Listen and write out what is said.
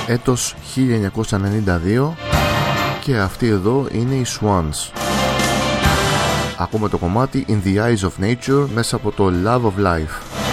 έτος 1992 και αυτοί εδώ είναι οι Swans. Ακούμε το κομμάτι In the Eyes of Nature μέσα από το Love of Life.